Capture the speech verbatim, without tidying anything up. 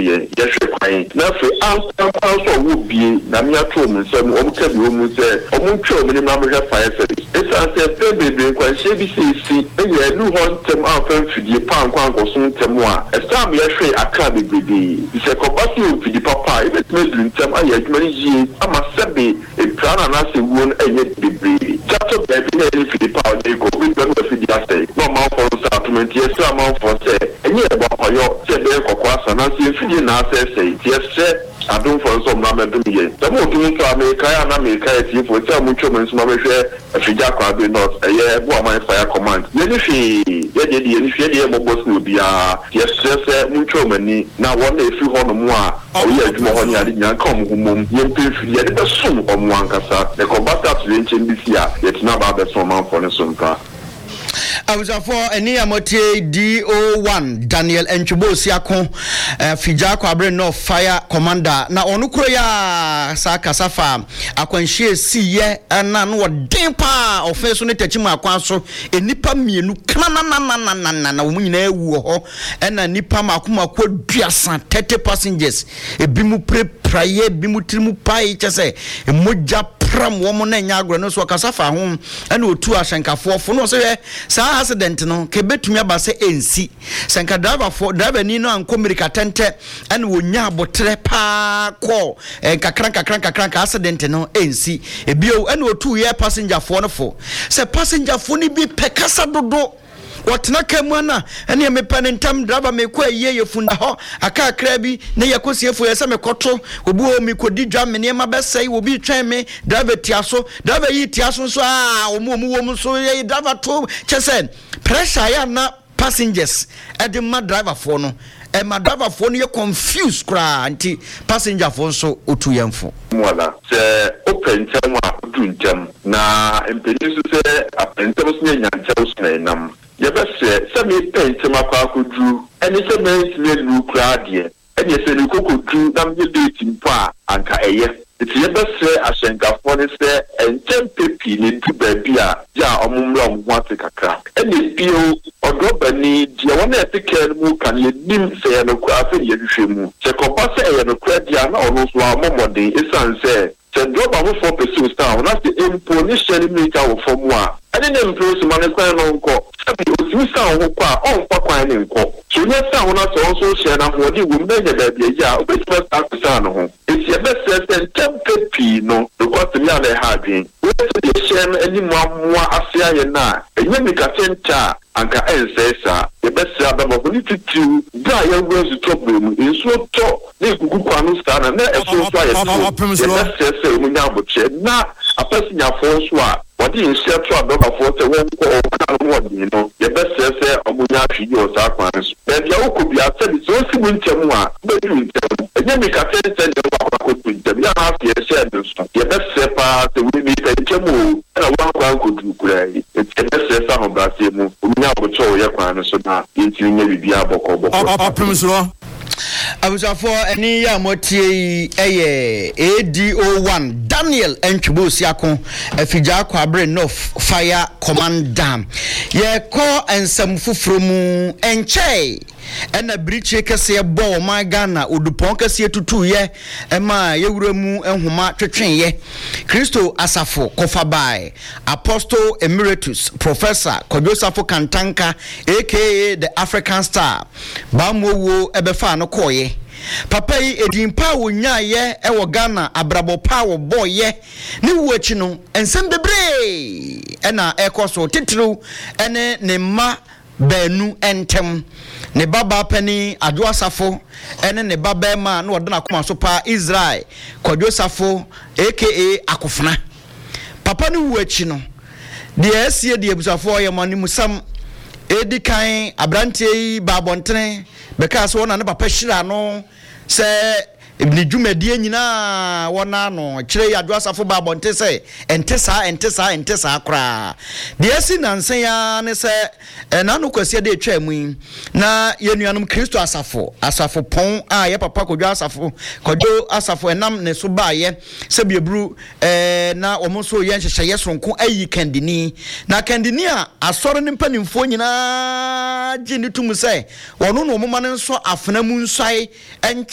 ye yehwe kwan na fe anso wo bie na me ato mu nsem o mka bi o mu se o mu twa mu ni ma mo hwe fire service esa se pe bebe kwan she bi se si e ye nu hon tem afan fidie pan kwan ko so tem a esa me yehwe aka bebe se ko ba si o fidie papa e bet me dun tem aye adwuma ni yi ama sebe e plana na se won enye bebe jato bebe na ni fidie pa o dey go we go fidie ase no ma for settlement yes ma for say enye e ba koyo se be kokko asa na se fidie na ase say yes I don't for some number to me. The more to America and America, if for some much of my share, if you jack are not a year, my fire command. Then if he, yeah, the initiative mobile will be a yes, yes, mucho money. Now, one day, if you want more, oh, yeah, you want to come home, you pay yet the soon of one cassa, the combat to the this year, it's not about the summer for the summer. I was for any amote D O one Daniel Enchubo Siako Fija Kwabre no fire commander na onukro ya sa kasafa akwanhie siye na no dempa ofenso ne tachima akwanso enipa mienu kana na na na na na omunyina ewu ho na nipa makoma kwa duasa thirty passengers ebimu pre praye bimu trimu pai chese emoja pram womo na nya agro no so kasafa ho na otu ahyenkafo fo no so sa accident no kebetumi abase ensi senka driver for driver ni no anko mirika tente ene wonya abotre pa ko kakran kakran kakran accident no ensi ebio ene otu ye passenger for no for se passenger for ni bi pekasa dodo watena kamwana ene me penentam driver me kwa ye yefunda ho aka akra bi ne yakosiefo yesa me koto obi o mi kodi dwa me ne ma besai obi twen me driver tiaso driver yi tiaso so ah omu omu omu so ye driver to chese pressure ya na passengers e de ma driver for no e ma driver for no ye confused kra anti passenger for so otu yemfo wala se open tem a odu tem na empenisu se apentem so nya nyancha so na nam yebese se me pentem akwa akudru eni se me me lu kra de eni se lu kokodu na me date mpa anka eye iti yebese ahyenkafo ne se entem pepi ne tu baabi a ya omumra omwate kakra eni bio odobani dia wona etike mu kan ye nim se no kwa fe ye hwehwe mu se kopa se ye no kra dia na ono so amomode esanse se droba mo for person star na se imposition mi ka wo for mu a ene ne impress man kwa no nko sabi o si sa ho kwa on kwa kwa ne nko so ne sa ho na so so share na ho di wo me de da bia ya o be first action no ho enti e be se se tempe pi no because me na ha adwen we to share no ani mo amoa afia ye na enye mi ka tenta anka ensesa e be se ababa ko ni titiu da ya wo zu problem enso to ne gugu kwa no sta na na eso so aye se se se mu nya boche na apesi nya fo so a wadi nsia to ababa fo se won ko kan mo di no ye be se se omunya hwidi o sa kwan so be dia okobi asabi so si mu ntem a be du ntem enye mi ka tente ne wa ko du ntem ya ha ye se do so ye be se pa se wi mi te ntem o na wa kwa ko du kura yi e be se sa ho ba se mu omunya bo cho ye kwan so na yenti nya bibia bokọ bokọ apemsro abusafo eni ya motie eye A D O one Daniel Enchubo Siako afija kwabre no fire commander ye ko ensam fufuro mu enche ena briche kese bo my Ghana odupon kese tutu ye ema yewura mu enhoma twetwen ye Kristo asafo kofabai Apostle Emeritus Professor Kodosafo Kantanka aka the African Star bamowo ebefa no koye papa yi edimpa wonya ye e wo Ghana abrabo pa wo boye ni wuachi no ensem bebre ena ekoso titru ene ne ma banu entem ne baba pani Adwasafo ene ne baba ma na wodana koma so pa Israel Kodosafo aka Akofna papa ni wuachi no de asie de abusafo ye manimu sam edikan abrantie yi babontene beka so na ne papa hira no se ni dwumadie nyina wona no kire ya Adwasafo babonte se entesa entesa entesa kra de asi nansen ya ne se na no kwase de twa mu na yenuanom Kristo asafo asafo pon a ye papa Kodwo asafo Kodwo asafo enam ne so baaye se biebru eh na omo so ye nhyehyɛ yesronko ayi kandini na kandini a asɔre ne mpanimfo nyina gye ne tum se wono no omo ma ne nso afena mu nsai